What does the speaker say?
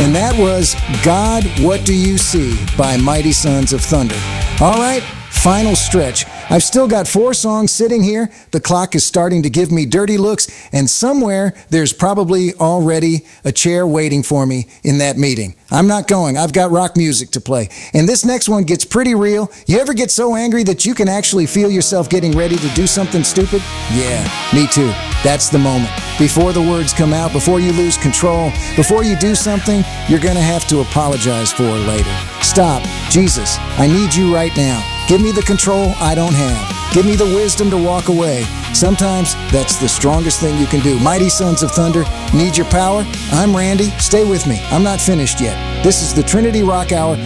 And that was God, What Do You See by Mighty Sons of Thunder. All right, final stretch. I've still got 4 songs sitting here. The clock is starting to give me dirty looks, and somewhere there's probably already a chair waiting for me in that meeting. I'm not going. I've got rock music to play. And this next one gets pretty real. You ever get so angry that you can actually feel yourself getting ready to do something stupid? Yeah, me too. That's the moment. Before the words come out, before you lose control, before you do something you're going to have to apologize for later. Stop. Jesus, I need you right now. Give me the control I don't have. Give me the wisdom to walk away. Sometimes that's the strongest thing you can do. Mighty Sons of Thunder, need your power? I'm Randy. Stay with me. I'm not finished yet. This is the Trinity Rock Hour